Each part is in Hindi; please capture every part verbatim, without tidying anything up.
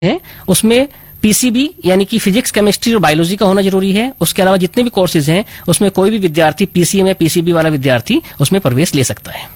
है उसमें पीसीबी यानी कि फिजिक्स, केमिस्ट्री और बायोलॉजी का होना जरूरी है। उसके अलावा जितने भी कोर्सेज हैं उसमें कोई भी विद्यार्थी पीसीएम या पीसीबी वाला विद्यार्थी उसमें प्रवेश ले सकता है।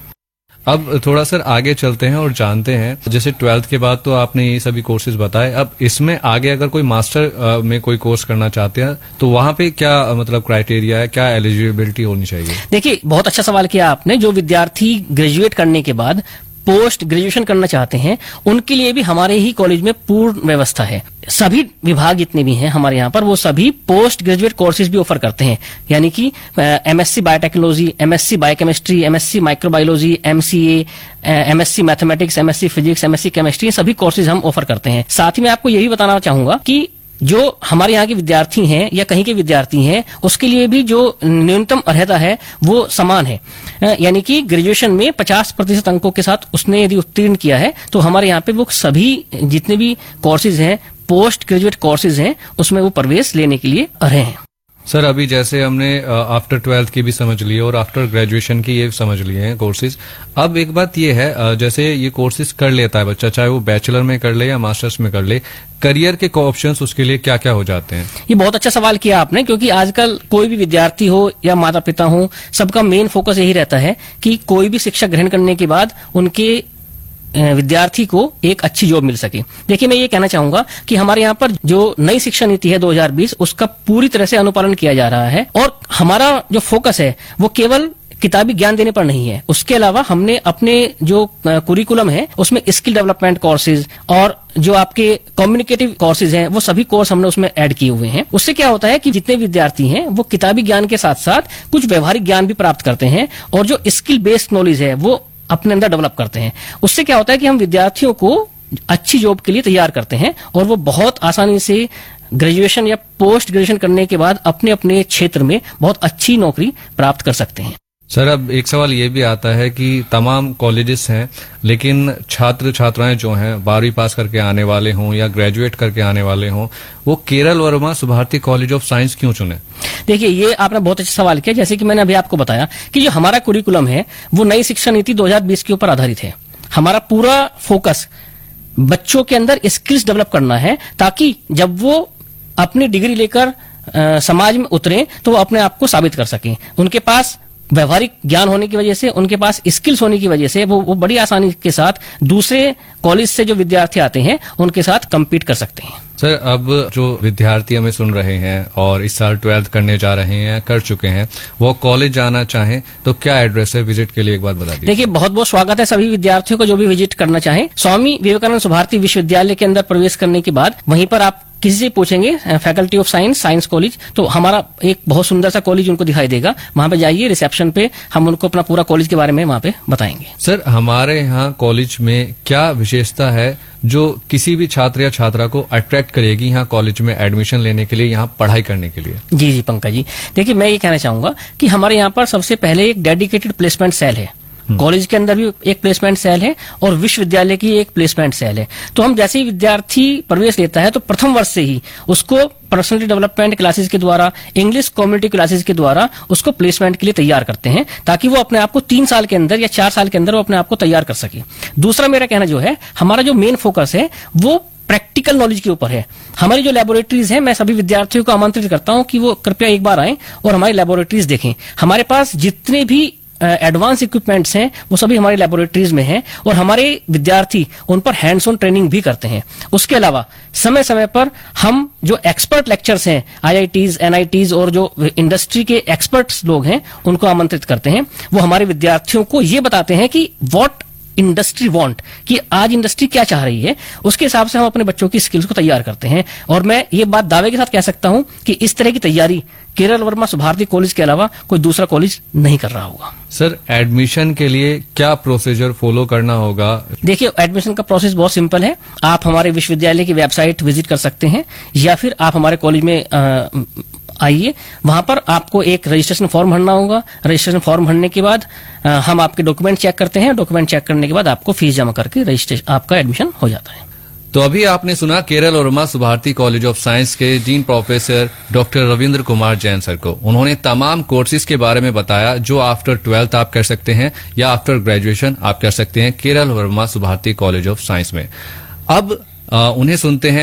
अब थोड़ा सर आगे चलते हैं और जानते हैं, जैसे ट्वेल्थ के बाद तो आपने ये सभी कोर्सेज बताए, अब इसमें आगे अगर कोई मास्टर में कोई कोर्स करना चाहते हैं तो वहां पे क्या मतलब क्राइटेरिया है, क्या एलिजिबिलिटी होनी चाहिए? देखिए, बहुत अच्छा सवाल किया आपने। जो विद्यार्थी ग्रेजुएट करने के बाद पोस्ट ग्रेजुएशन करना चाहते हैं उनके लिए भी हमारे ही कॉलेज में पूर्ण व्यवस्था है। सभी विभाग जितने भी हैं हमारे यहाँ पर वो सभी पोस्ट ग्रेजुएट कोर्सेज भी ऑफर करते हैं, यानी कि MSc biotechnology, MSc biochemistry, MSc microbiology, MCA, MSc mathematics, MSc physics, MSc chemistry, सभी कोर्सेज हम ऑफर करते हैं। साथ ही मैं आपको यही बताना चाहूंगा कि जो हमारे यहाँ के विद्यार्थी हैं या कहीं के विद्यार्थी हैं उसके लिए भी जो न्यूनतम अर्हता है वो समान है, यानी कि ग्रेजुएशन में पचास प्रतिशत अंकों के साथ उसने यदि उत्तीर्ण किया है तो हमारे यहाँ पे वो सभी जितने भी कोर्सेज हैं, पोस्ट ग्रेजुएट कोर्सेज हैं, उसमें वो प्रवेश लेने के लिए अर्ह हैं। सर अभी जैसे हमने आफ्टर ट्वेल्थ की भी समझ ली और आफ्टर ग्रेजुएशन की ये समझ लिए हैं कोर्सेज। अब एक बात ये है, जैसे ये कोर्सेज कर लेता है बच्चा, चाहे वो बैचलर में कर ले या मास्टर्स में कर ले, करियर के ऑप्शंस उसके लिए क्या क्या हो जाते हैं? ये बहुत अच्छा सवाल किया आपने, क्योंकि आजकल कोई भी विद्यार्थी हो या माता पिता हो, सबका मेन फोकस यही रहता है कि कोई भी शिक्षा ग्रहण करने के बाद उनके विद्यार्थी को एक अच्छी जॉब मिल सके। देखिए, मैं ये कहना चाहूंगा कि हमारे यहाँ पर जो नई शिक्षा नीति है दो हज़ार बीस उसका पूरी तरह से अनुपालन किया जा रहा है और हमारा जो फोकस है वो केवल किताबी ज्ञान देने पर नहीं है। उसके अलावा हमने अपने जो कुरिकुलम है उसमें स्किल डेवलपमेंट कोर्सेज और जो आपके कम्युनिकेटिव कोर्सेज हैं वो सभी कोर्स हमने उसमें ऐड किए हुए हैं। उससे क्या होता है कि जितने विद्यार्थी हैं वो किताबी ज्ञान के साथ साथ कुछ व्यवहारिक ज्ञान भी प्राप्त करते हैं और जो स्किल बेस्ड नॉलेज है वो अपने अंदर डेवलप करते हैं। उससे क्या होता है कि हम विद्यार्थियों को अच्छी जॉब के लिए तैयार करते हैं और वो बहुत आसानी से ग्रेजुएशन या पोस्ट ग्रेजुएशन करने के बाद अपने अपने क्षेत्र में बहुत अच्छी नौकरी प्राप्त कर सकते हैं। सर अब एक सवाल ये भी आता है कि तमाम कॉलेजेस हैं लेकिन छात्र छात्राएं जो हैं बारहवीं पास करके आने वाले हों या ग्रेजुएट करके आने वाले हों, वो Kerala Verma Subharti college of science क्यों चुने? देखिए, ये आपने बहुत अच्छा सवाल किया। जैसे कि मैंने अभी आपको बताया कि जो हमारा कुरिकुलम है वो नई शिक्षा नीति दो हज़ार बीस के ऊपर आधारित है। हमारा पूरा फोकस बच्चों के अंदर स्किल्स डेवलप करना है ताकि जब वो अपनी डिग्री लेकर आ, समाज में उतरे तो वो अपने आप को साबित कर सकें। उनके पास व्यवहारिक ज्ञान होने की वजह से, उनके पास स्किल्स होने की वजह से वो, वो बड़ी आसानी के साथ दूसरे कॉलेज से जो विद्यार्थी आते हैं उनके साथ कम्पीट कर सकते हैं। सर अब जो विद्यार्थी हमें सुन रहे हैं और इस साल ट्वेल्थ करने जा रहे हैं, कर चुके हैं, वो कॉलेज जाना चाहें तो क्या एड्रेस है विजिट के लिए, एक बार बता दीजिए। देखिए, बहुत बहुत स्वागत है सभी विद्यार्थियों को जो भी विजिट करना चाहें। स्वामी विवेकानंद सुभारती विश्वविद्यालय के अंदर प्रवेश करने के बाद वहीं पर आप किसी से पूछेंगे faculty of science, science college, तो हमारा एक बहुत सुंदर सा कॉलेज उनको दिखाई देगा। वहां पे जाइए, रिसेप्शन पे हम उनको अपना पूरा कॉलेज के बारे में वहां पे बताएंगे। सर हमारे यहाँ कॉलेज में क्या विशेषता है जो किसी भी छात्र या छात्रा को अट्रैक्ट करेगी यहाँ कॉलेज में एडमिशन लेने के लिए, यहाँ पढ़ाई करने के लिए? जी जी पंकज जी, देखिए मैं ये कहना चाहूंगा कि हमारे यहाँ पर सबसे पहले एक डेडिकेटेड प्लेसमेंट सेल है। कॉलेज के अंदर भी एक प्लेसमेंट सेल है और विश्वविद्यालय की एक प्लेसमेंट सेल है। तो हम जैसे ही विद्यार्थी प्रवेश लेता है तो प्रथम वर्ष से ही उसको पर्सनैलिटी डेवलपमेंट क्लासेस के द्वारा, इंग्लिश कम्युनिटी क्लासेस के द्वारा उसको प्लेसमेंट के लिए तैयार करते हैं ताकि वो अपने आप को तीन साल के अंदर या चार साल के अंदर वो अपने आप को तैयार कर सके। दूसरा मेरा कहना जो है, हमारा जो मेन फोकस है वो प्रैक्टिकल नॉलेज के ऊपर है। हमारी जो लेबोरेटरीज हैं, मैं सभी विद्यार्थियों को आमंत्रित करता हूं कि वो कृपया एक बार आएं और हमारी लेबोरेटरीज देखें। हमारे पास जितने भी एडवांस इक्विपमेंट्स हैं वो सभी हमारी लेबोरेटरीज में हैं और हमारे विद्यार्थी उन पर हैंड्स ऑन ट्रेनिंग भी करते हैं। उसके अलावा समय समय पर हम जो एक्सपर्ट लेक्चर्स हैं, आईआईटीज, एनआईटीज और जो इंडस्ट्री के एक्सपर्ट्स लोग हैं उनको आमंत्रित करते हैं। वो हमारे विद्यार्थियों को ये बताते हैं कि व्हाट इंडस्ट्री वांट, कि आज इंडस्ट्री क्या चाह रही है, उसके हिसाब से हम अपने बच्चों की स्किल्स को तैयार करते हैं। और मैं ये बात दावे के साथ कह सकता हूं कि इस तरह की तैयारी केरल वर्मा सुभारती कॉलेज के अलावा कोई दूसरा कॉलेज नहीं कर रहा होगा। सर एडमिशन के लिए क्या प्रोसीजर फॉलो करना होगा? देखिए, एडमिशन का प्रोसेस बहुत सिंपल है। आप हमारे विश्वविद्यालय की वेबसाइट विजिट कर सकते हैं या फिर आप हमारे कॉलेज में आ, आइए, वहां पर आपको एक रजिस्ट्रेशन फॉर्म भरना होगा। रजिस्ट्रेशन फॉर्म भरने के बाद आ, हम आपके डॉक्यूमेंट चेक करते हैं। डॉक्यूमेंट चेक करने के बाद आपको फीस जमा करके रजिस्ट्रेशन आपका एडमिशन हो जाता है। तो अभी आपने सुना Kerala Verma Subharti college of science के dean professor doctor Ravindra Kumar Jain sir को। उन्होंने तमाम कोर्सेज के बारे में बताया जो आफ्टर ट्वेल्थ आप कर सकते हैं या आफ्टर ग्रेजुएशन आप कर सकते हैं Kerala Verma Subharti college of science में। अब आ, उन्हें सुनते हैं